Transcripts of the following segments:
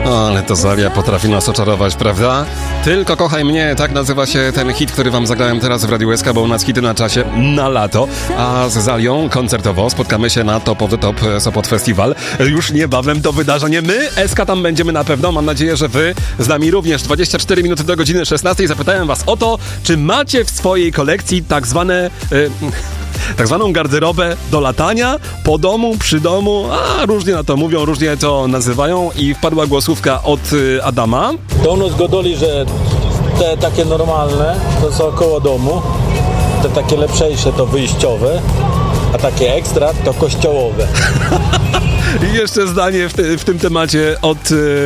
O, ale to Zalia potrafi nas oczarować, prawda? Tylko kochaj mnie, tak nazywa się ten hit, który wam zagrałem teraz w Radiu SK, bo u nas hity na czasie na lato. A z Zalią koncertowo spotkamy się na Top of the Top Sopot Festival. Już niebawem to wydarzenie. My, SK, tam będziemy na pewno. Mam nadzieję, że wy z nami również. 24 minuty do godziny 16. Zapytałem was o to, czy macie w swojej kolekcji tak zwaną garderobę do latania, po domu, przy domu, a różnie na to mówią, różnie to nazywają i wpadła głosówka od Adama. To u nas godoli, że te takie normalne to są koło domu, te takie lepszejsze to wyjściowe, a takie ekstra to kościołowe. I jeszcze zdanie w tym temacie od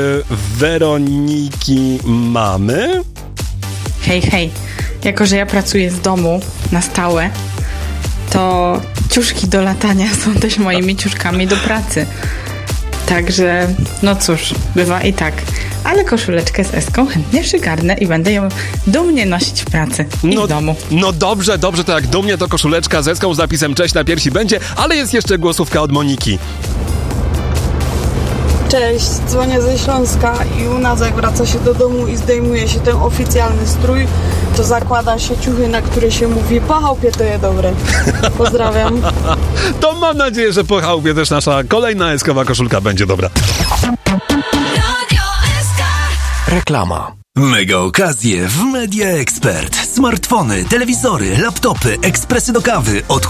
Weroniki mamy. Hej, jako że ja pracuję z domu na stałe, to ciuszki do latania są też moimi ciuszkami do pracy. Także, no cóż, bywa i tak. Ale koszuleczkę z Eską chętnie przygarnę i będę ją dumnie nosić w pracy i w domu. No dobrze, to jak dumnie to koszuleczka z Eską z napisem cześć na piersi będzie, ale jest jeszcze głosówka od Moniki. Cześć, dzwonię ze Śląska i u nas jak wraca się do domu i zdejmuje się ten oficjalny strój, to zakłada się ciuchy, na które się mówi po chałupie to je dobre. Pozdrawiam. To mam nadzieję, że po chałupie też nasza kolejna eskowa koszulka będzie dobra. Reklama. Mega okazje w Media Expert. Smartfony, telewizory, laptopy, ekspresy do kawy od